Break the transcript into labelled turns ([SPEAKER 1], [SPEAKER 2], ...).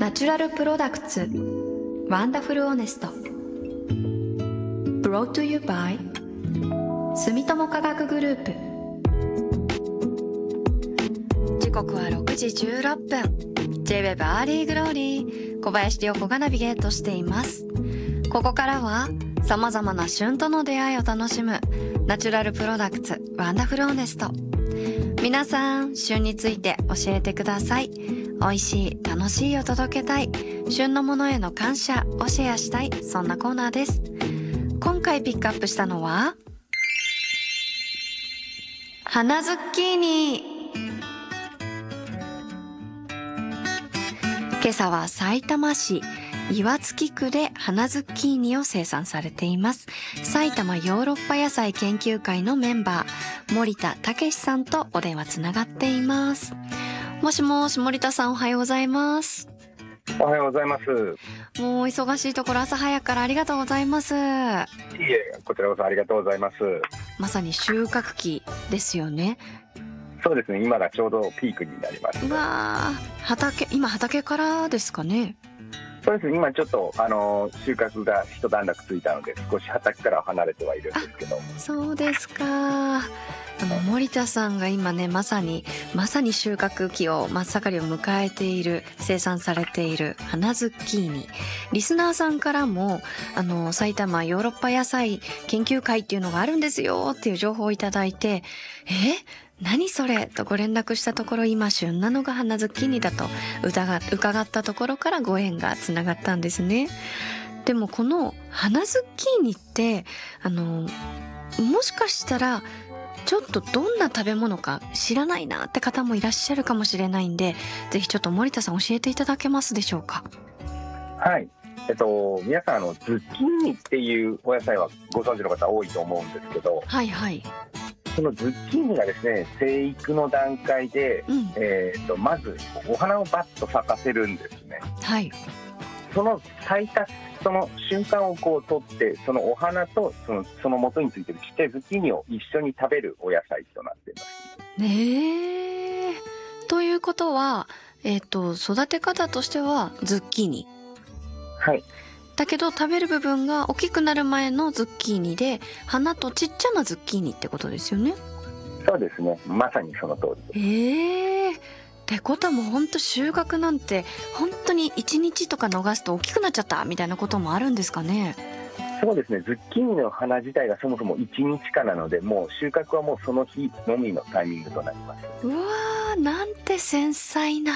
[SPEAKER 1] ナチュラルプロダクツワンダフルオネスト Brought to you by 住友科学グループ。時刻は6時16分 J-WEB アーリーグローリー、小林涼子がナビゲートしています。ここからはさまざまな旬との出会いを楽しむナチュラルプロダクツワンダフルオネスト。皆さん、旬について教えてください。美味しい、楽しいを届けたい、旬のものへの感謝をシェアしたい、そんなコーナーです。今回ピックアップしたのは花ズッキーニ。今朝は埼玉市岩槻区で花ズッキーニを生産されています埼玉ヨーロッパ野菜研究会のメンバー森田武さんとお電話つながっています。もしもし、森田さん、おはようございます。
[SPEAKER 2] おはようございます。
[SPEAKER 1] もう忙しいところ朝早くからありがとうございます。
[SPEAKER 2] いえ、こちらこそありがとうございます。
[SPEAKER 1] まさに収穫期ですよね。
[SPEAKER 2] そうですね、今がちょうどピークになります。
[SPEAKER 1] うわー、今畑からですかね。
[SPEAKER 2] そうですね、今ちょっと収穫が一段落ついたので少し畑からは離れてはいるんですけど。
[SPEAKER 1] そうですか。森田さんが今ね、まさに収穫期を真っ盛りを迎えている、生産されている花ズッキーニ。リスナーさんからも埼玉ヨーロッパ野菜研究会っていうのがあるんですよっていう情報をいただいて、何それとご連絡したところ、今旬なのが花ズッキーニだと伺ったところからご縁がつながったんですね。でもこの花ズッキーニってもしかしたらちょっとどんな食べ物か知らないなって方もいらっしゃるかもしれないんで、ぜひちょっと森田さん教えていただけますでしょうか。
[SPEAKER 2] はい、皆さんズッキーニっていうお野菜はご存知の方多いと思うんですけど、
[SPEAKER 1] はいはい。
[SPEAKER 2] そのズッキーニがですね、生育の段階で、まずお花をバッと咲かせるんですね。
[SPEAKER 1] はい。
[SPEAKER 2] その咲いたその瞬間をこう取って、そのお花とその元についてるちっちゃいズッキーニを一緒に食べるお野菜となっています。
[SPEAKER 1] ということは、育て方としてはズッキーニ。
[SPEAKER 2] はい。
[SPEAKER 1] だけど食べる部分が大きくなる前のズッキーニで、花とちっちゃなズッキーニってことですよね。
[SPEAKER 2] そうですね、まさにその通りです。
[SPEAKER 1] ってことはもう本当収穫なんて本当に1日とか逃すと大きくなっちゃったみたいなこともあるんですかね。
[SPEAKER 2] そうですね、ズッキーニの花自体がそもそも1日からなので、もう収穫はもうその日のみのタイミングとなります。
[SPEAKER 1] うわー、なんて繊細な